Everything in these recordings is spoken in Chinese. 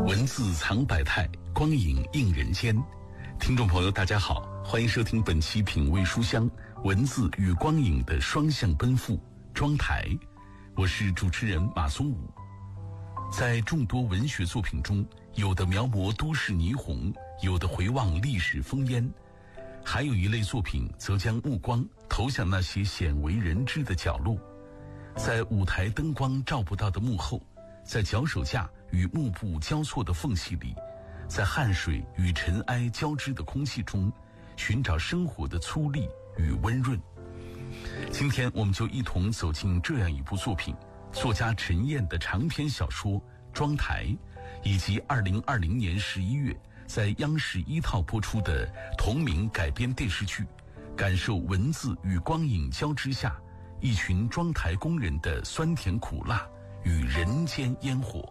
文字藏百态，光影映人间。听众朋友大家好，欢迎收听本期品味书香，文字与光影的双向奔赴，妆台。我是主持人马松武。在众多文学作品中，有的描摹都市霓虹，有的回望历史烽烟，还有一类作品则将目光投向那些鲜为人知的角落。在舞台灯光照不到的幕后，在脚手架与幕布交错的缝隙里，在汗水与尘埃交织的空气中，寻找生活的粗粝与温润。今天我们就一同走进这样一部作品，作家陈燕的长篇小说《妆台》，以及2020年11月在央视1套播出的同名改编电视剧，感受文字与光影交织下一群妆台工人的酸甜苦辣与人间烟火。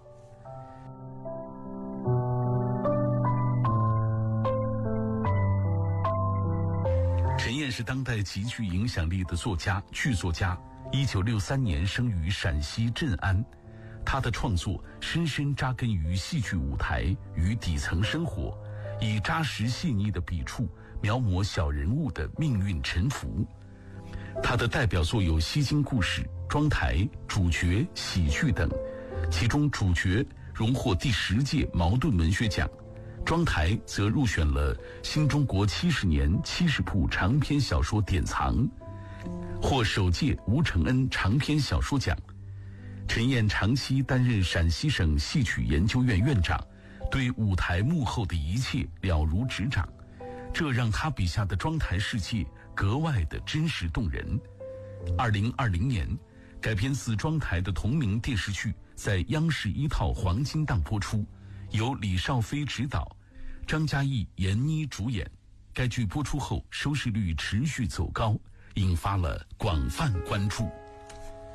陈燕是当代极具影响力的作家、剧作家，1963年生于陕西镇安。他的创作深深扎根于戏剧舞台与底层生活，以扎实细腻的笔触描摹小人物的命运沉浮。他的代表作有《西京故事》、《妆台》、主角、喜剧等，其中主角荣获第10届茅盾文学奖，《妆台》则入选了新中国70年70部长篇小说典藏，获首届吴承恩长篇小说奖。陈燕长期担任陕西省戏曲研究院院长，对舞台幕后的一切了如指掌，这让他笔下的妆台世界格外的真实动人。2020年，改编自妆台的同名电视剧在央视1套黄金档播出，由李少飞执导，张嘉译、闫妮主演。该剧播出后收视率持续走高，引发了广泛关注。